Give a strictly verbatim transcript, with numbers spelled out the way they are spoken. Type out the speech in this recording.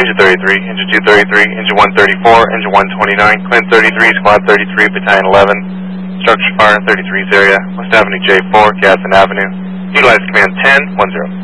Engine thirty-three, Engine two thirty-three, Engine one thirty-four, Engine one twenty-nine, Clint thirty-three, Squad thirty-three, Battalion eleven, Structure Fire thirty-three's area, West Avenue J four, Gadsden Avenue. Utilize Command ten one zero.